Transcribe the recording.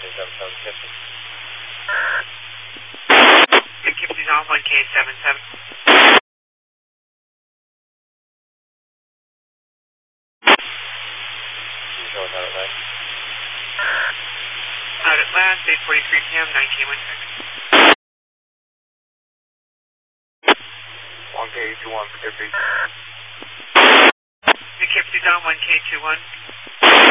Poughkeepsie's on 1K77. Out at last, 8:43 p.m., 9K16. 1K21, Poughkeepsie. Poughkeepsie's on 1K21.